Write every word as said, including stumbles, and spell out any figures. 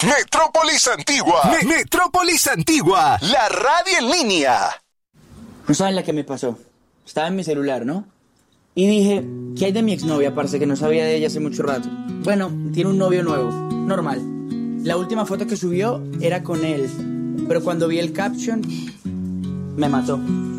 Metrópolis Antigua. Me- Metrópolis Antigua. La radio en línea. No saben la que me pasó. Estaba en mi celular, ¿no? Y dije, ¿qué hay de mi exnovia, parce? Que no sabía de ella hace mucho rato. Bueno, tiene un novio nuevo. Normal. La última foto que subió era con él. Pero cuando vi el caption, me mató.